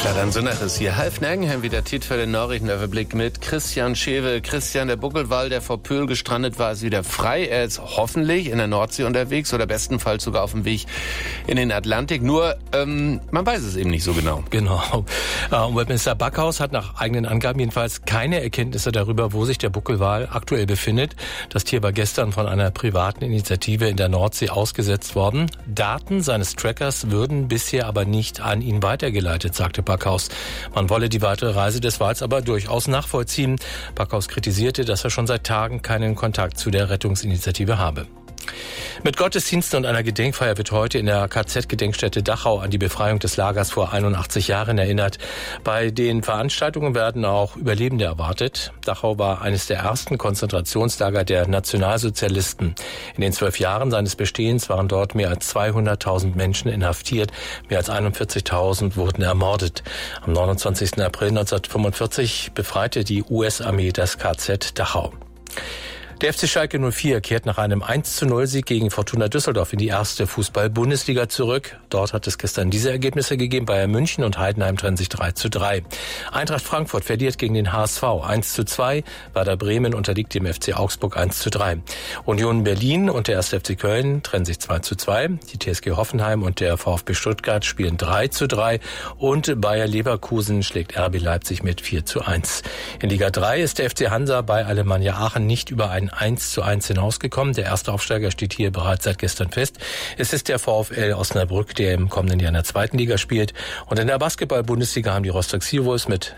Dann Sonntag ist hier halb Nagenheim wieder Tiet für den Nachrichtenüberblick mit Christian Schewe. Christian, der Buckelwal, der vor Pöhl gestrandet war, ist wieder frei. Er ist hoffentlich in der Nordsee unterwegs oder bestenfalls sogar auf dem Weg in den Atlantik. Nur, man weiß es eben nicht so genau. Genau. Umweltminister Backhaus hat nach eigenen Angaben jedenfalls keine Erkenntnisse darüber, wo sich der Buckelwal aktuell befindet. Das Tier war gestern von einer privaten Initiative in der Nordsee ausgesetzt worden. Daten seines Trackers würden bisher aber nicht an ihn weitergeleitet, sagte Backhaus. Man wolle die weitere Reise des Wals aber durchaus nachvollziehen. Backhaus kritisierte, dass er schon seit Tagen keinen Kontakt zu der Rettungsinitiative habe. Mit Gottesdiensten und einer Gedenkfeier wird heute in der KZ-Gedenkstätte Dachau an die Befreiung des Lagers vor 81 Jahren erinnert. Bei den Veranstaltungen werden auch Überlebende erwartet. Dachau war eines der ersten Konzentrationslager der Nationalsozialisten. In den 12 Jahren seines Bestehens waren dort mehr als 200.000 Menschen inhaftiert. Mehr als 41.000 wurden ermordet. Am 29. April 1945 befreite die US-Armee das KZ Dachau. Der FC Schalke 04 kehrt nach einem 1:0-Sieg gegen Fortuna Düsseldorf in die erste Fußball-Bundesliga zurück. Dort hat es gestern diese Ergebnisse gegeben. Bayern München und Heidenheim trennen sich 3:3. Eintracht Frankfurt verliert gegen den HSV 1:2. Werder Bremen unterliegt dem FC Augsburg 1:3. Union Berlin und der 1. FC Köln trennen sich 2:2. Die TSG Hoffenheim und der VfB Stuttgart spielen 3:3. Und Bayer Leverkusen schlägt RB Leipzig mit 4:1. In Liga 3 ist der FC Hansa bei Alemannia Aachen nicht über ein 1:1 hinausgekommen. Der erste Aufsteiger steht hier bereits seit gestern fest. Es ist der VfL Osnabrück, der im kommenden Jahr in der 2. Liga spielt. Und in der Basketball-Bundesliga haben die Rostock Seawolves mit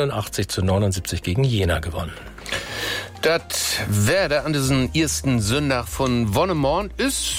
89:79 gegen Jena gewonnen. Das Wetter an diesem ersten Sonntag von Wonnemorn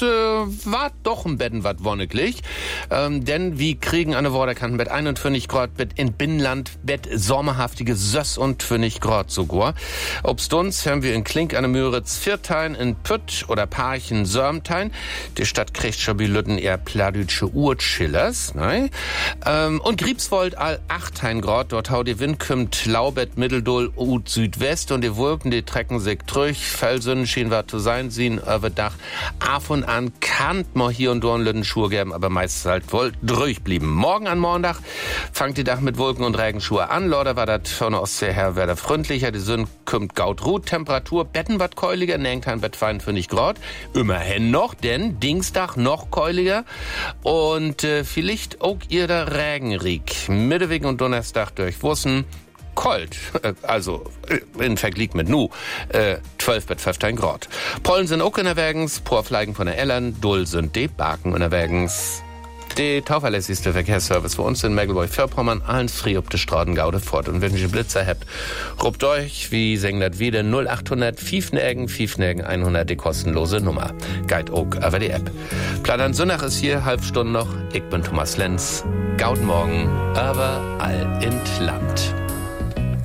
war doch ein Betten wat wonniglich. Denn wir kriegen an der Waterkante mit 41 Grad, mit in Binnenland, mit sommerhaftige 26 Grad sogar. Obstunds haben wir in Klink an der Müritz 4 in Pütt oder Parchen Sörmtein. Die Stadt kriegt schon wie Lütten eher pladütsche Urchillers, ne? Und Griebswold all 8 Grad, dort hau die Wind kommt Laubett, Mitteldull, Südwest und die Wolken, die trecken sich durch. Felsen schien was zu sein, sehen über Dach. Af und an kann man hier und dort einen Lütten Schuhe geben, aber meistens halt wohl durchblieben. Morgen an Montag fangt die Dach mit Wolken und Regenschuhe an. Lauder war das von der Ostsee her wieder freundlicher. Die Sonne kommt gaut ruht. Temperatur betten wat keuliger, Nengtein Bett 52 Grad. Immerhin noch, denn Dienstag noch keuliger. Und vielleicht auch ihr der Regenrieg. Mittwoch und Donnerstag durch Wussen. Kalt, also in Vergleich mit 12 bis 15 Grad. Pollen sind auch unterwegs, Porfleigen von der Ellern, Dull sind die Baken unterwegs. Der tauverlässigste Verkehrsservice für uns in Mecklenburg-Vorpommern, allen frei ob die Straßen Gaude fort. Und wenn ihr Blitzer habt, rupt euch, wie sagen das wieder, 0800 5 100, die kostenlose Nummer. Guide auch über die App. Plan Sonntag ist hier, halb Stunde noch. Ich bin Thomas Lenz. Gaut morgen, aber all in Land.